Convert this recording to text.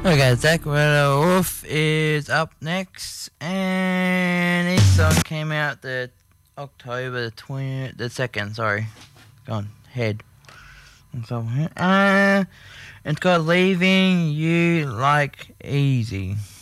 Okay, Zach Wolf is up next, and his song came out the October the 2nd. Sorry, gone head. So, it's called "Leaving You Like Easy."